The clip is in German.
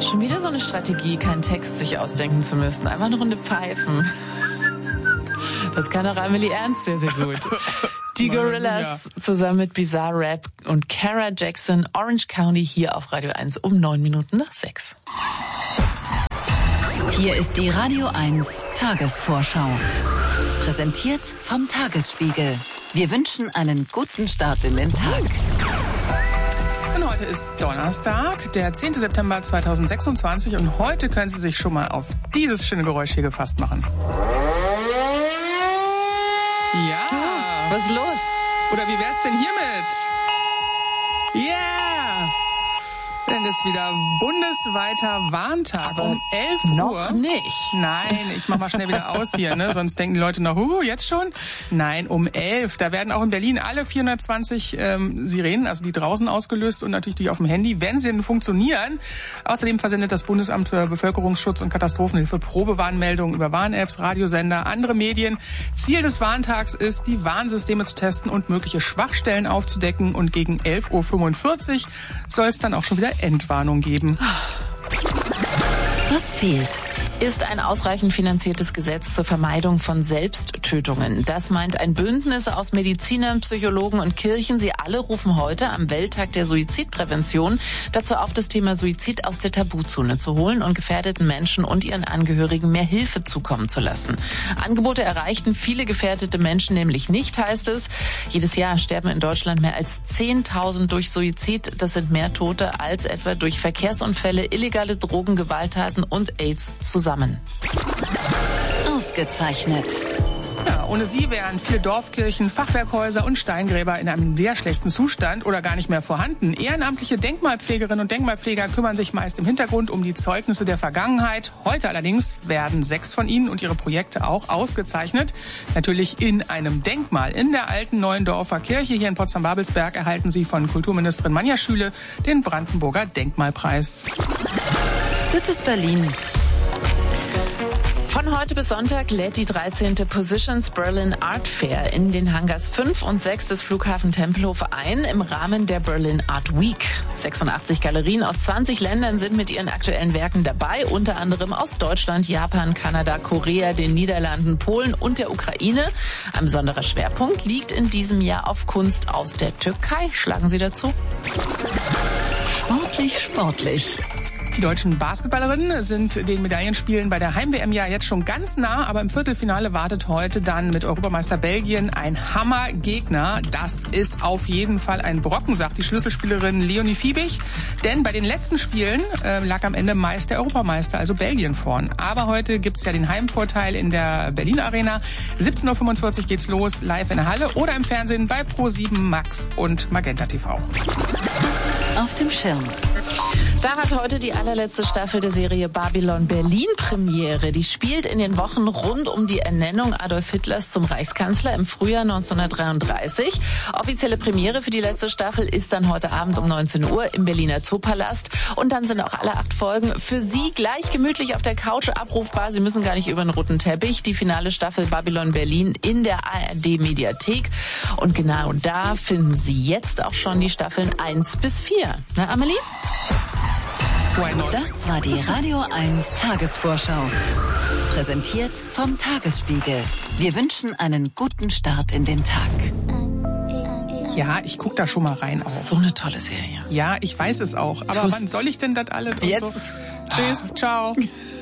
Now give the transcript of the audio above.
Schon wieder so eine Strategie, keinen Text sich ausdenken zu müssen. Einfach eine Runde pfeifen. Das kann auch Amelie Ernst sehr, sehr gut. Die Gorillas zusammen mit Bizarre Rap und Cara Jackson, Orange County, hier auf Radio 1 um 6:09. Hier ist die Radio 1 Tagesvorschau. Präsentiert vom Tagesspiegel. Wir wünschen einen guten Start in den Tag. Und heute ist Donnerstag, der 10. September 2026 und heute können Sie sich schon mal auf dieses schöne Geräusch hier gefasst machen. Ja. Was ist los? Oder wie wär's denn hiermit? Yeah! Denn es ist wieder bundesweiter Warntag. Aber um 11 Uhr. noch nicht. Nein, ich mach mal schnell wieder aus hier, ne? Sonst denken die Leute noch, jetzt schon? Nein, um 11. Da werden auch in Berlin alle 420 Sirenen, also die draußen ausgelöst und natürlich die auf dem Handy, wenn sie denn funktionieren. Außerdem versendet das Bundesamt für Bevölkerungsschutz und Katastrophenhilfe Probewarnmeldungen über Warn-Apps, Radiosender, andere Medien. Ziel des Warntags ist, die Warnsysteme zu testen und mögliche Schwachstellen aufzudecken. Und gegen 11:45 Uhr soll es dann auch schon wieder Entwarnung geben. Was fehlt? Ist ein ausreichend finanziertes Gesetz zur Vermeidung von Selbsttötungen. Das meint ein Bündnis aus Medizinern, Psychologen und Kirchen. Sie alle rufen heute am Welttag der Suizidprävention dazu auf, das Thema Suizid aus der Tabuzone zu holen und gefährdeten Menschen und ihren Angehörigen mehr Hilfe zukommen zu lassen. Angebote erreichten viele gefährdete Menschen nämlich nicht, heißt es. Jedes Jahr sterben in Deutschland mehr als 10.000 durch Suizid. Das sind mehr Tote als etwa durch Verkehrsunfälle, illegale Drogen, Gewalttaten und AIDS zusammen. Ausgezeichnet. Ja, ohne sie wären viele Dorfkirchen, Fachwerkhäuser und Steingräber in einem sehr schlechten Zustand oder gar nicht mehr vorhanden. Ehrenamtliche Denkmalpflegerinnen und Denkmalpfleger kümmern sich meist im Hintergrund um die Zeugnisse der Vergangenheit. Heute allerdings werden 6 von ihnen und ihre Projekte auch ausgezeichnet. Natürlich in einem Denkmal. In der alten Neuendorfer Kirche hier in Potsdam-Babelsberg erhalten sie von Kulturministerin Manja Schüle den Brandenburger Denkmalpreis. Das ist Berlin. Von heute bis Sonntag lädt die 13. Positions Berlin Art Fair in den Hangars 5 und 6 des Flughafen Tempelhof ein im Rahmen der Berlin Art Week. 86 Galerien aus 20 Ländern sind mit ihren aktuellen Werken dabei, unter anderem aus Deutschland, Japan, Kanada, Korea, den Niederlanden, Polen und der Ukraine. Ein besonderer Schwerpunkt liegt in diesem Jahr auf Kunst aus der Türkei. Schlagen Sie dazu? Sportlich. Die deutschen Basketballerinnen sind den Medaillenspielen bei der Heim-WM ja jetzt schon ganz nah, aber im Viertelfinale wartet heute dann mit Europameister Belgien ein Hammergegner. Das ist auf jeden Fall ein Brocken, sagt die Schlüsselspielerin Leonie Fiebig. Denn bei den letzten Spielen lag am Ende meist der Europameister, also Belgien, vorn. Aber heute gibt's ja den Heimvorteil in der Berlin Arena. 17:45 Uhr geht's los, live in der Halle oder im Fernsehen bei Pro7 Max und Magenta TV. Auf dem Schirm. Da hat heute die allerletzte Staffel der Serie Babylon Berlin Premiere. Die spielt in den Wochen rund um die Ernennung Adolf Hitlers zum Reichskanzler im Frühjahr 1933. Offizielle Premiere für die letzte Staffel ist dann heute Abend um 19 Uhr im Berliner Zoopalast. Und dann sind auch alle 8 Folgen für Sie gleich gemütlich auf der Couch abrufbar. Sie müssen gar nicht über einen roten Teppich. Die finale Staffel Babylon Berlin in der ARD Mediathek. Und genau da finden Sie jetzt auch schon die Staffeln 1 bis 4. Na, Amelie? Das war die Radio 1 Tagesvorschau. Präsentiert vom Tagesspiegel. Wir wünschen einen guten Start in den Tag. Ja, ich guck da schon mal rein auch. So eine tolle Serie. Ja, ich weiß es auch. Aber wann soll ich denn das alles? Jetzt. Und so? Tschüss, ciao.